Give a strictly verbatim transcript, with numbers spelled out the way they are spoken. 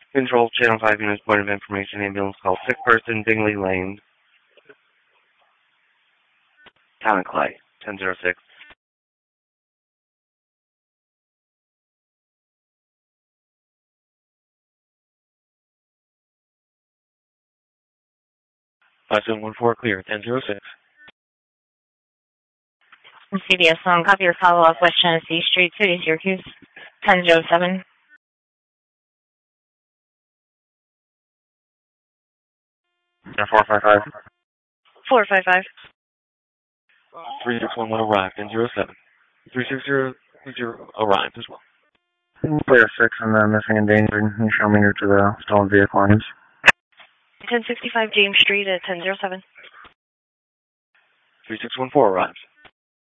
Control, Channel five units, point of information, ambulance call, sick person, Bingley Lane. Town and Clay, ten oh six. five seven one four, clear, ten oh six. C B S one, copy your follow-up, West Genesee Street, City, Syracuse, ten oh seven. four five five. four five five. three six one one arrived, ten oh seven. three six zero arrived as well. Player six and then missing and endangered. You show me near to the stolen vehicle lines. ten sixty-five James Street at ten oh seven. three six one four arrives.